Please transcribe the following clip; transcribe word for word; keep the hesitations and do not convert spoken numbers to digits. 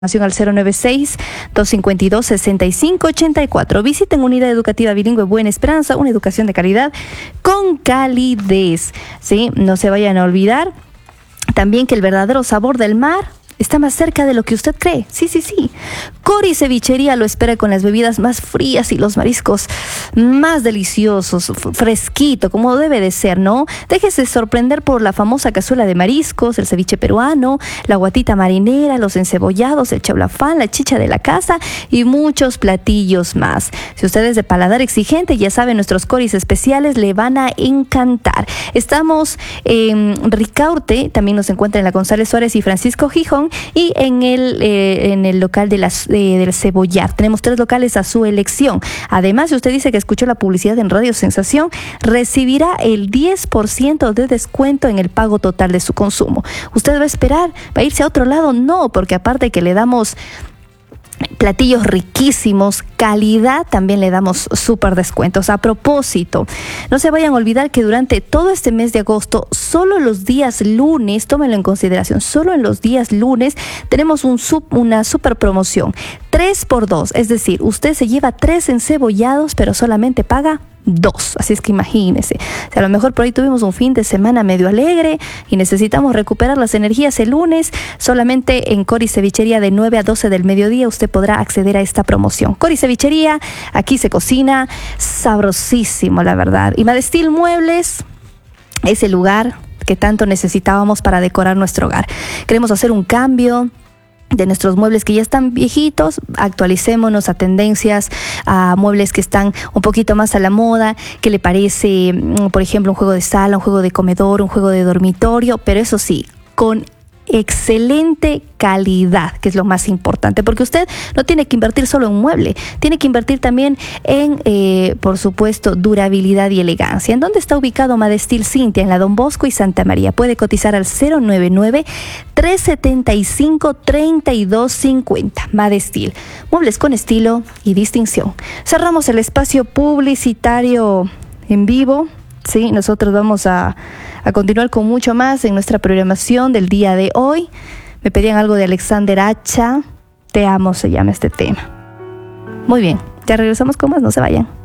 Al cero nueve seis, dos cinco dos, seis cinco ocho cuatro. Visiten Unidad Educativa Bilingüe Buena Esperanza, una educación de calidad con calidez. ¿Sí? No se vayan a olvidar también que el verdadero sabor del mar está más cerca de lo que usted cree. Sí, sí, sí. Cori Cevichería lo espera con las bebidas más frías y los mariscos más deliciosos, fresquito, como debe de ser, ¿no? Déjese sorprender por la famosa cazuela de mariscos, el ceviche peruano, la guatita marinera, los encebollados, el chablafán, la chicha de la casa y muchos platillos más. Si usted es de paladar exigente, ya saben, nuestros coris especiales le van a encantar. Estamos en Ricaurte, también nos encuentra en la González Suárez y Francisco Gijón, y en el, eh, en el local de las, eh, del Cebollar. Tenemos tres locales a su elección. Además, si usted dice que escuchó la publicidad en Radio Sensación, recibirá el diez por ciento de descuento en el pago total de su consumo. ¿Usted va a esperar? ¿Va a irse a otro lado? No, porque aparte que le damos platillos riquísimos, calidad, también le damos súper descuentos. A propósito, no se vayan a olvidar que durante todo este mes de agosto, solo los días lunes, tómenlo en consideración, solo en los días lunes tenemos un sub, una super promoción, tres por dos, es decir, usted se lleva tres encebollados, pero solamente paga dos, así es que imagínese. O sea, a lo mejor por ahí tuvimos un fin de semana medio alegre y necesitamos recuperar las energías el lunes. Solamente en Cori Cevichería de nueve a doce del mediodía usted podrá acceder a esta promoción. Cori Cevichería, aquí se cocina sabrosísimo, la verdad. Y Madestil Muebles es el lugar que tanto necesitábamos para decorar nuestro hogar. Queremos hacer un cambio de nuestros muebles que ya están viejitos, actualicémonos a tendencias, a muebles que están un poquito más a la moda. ¿Qué le parece, por ejemplo, un juego de sala, un juego de comedor, un juego de dormitorio? Pero eso sí, con excelente calidad, que es lo más importante, porque usted no tiene que invertir solo en un mueble, tiene que invertir también en, eh, por supuesto, durabilidad y elegancia. ¿En dónde está ubicado Madestil Cintia? En la Don Bosco y Santa María. Puede cotizar al cero nueve nueve, tres siete cinco, tres dos cinco cero. Madestil, muebles con estilo y distinción. Cerramos el espacio publicitario en vivo. Sí, nosotros vamos a, a continuar con mucho más en nuestra programación del día de hoy. Me pedían algo de Alexander Hacha. Te amo, se llama este tema. Muy bien, ya regresamos con más, no se vayan.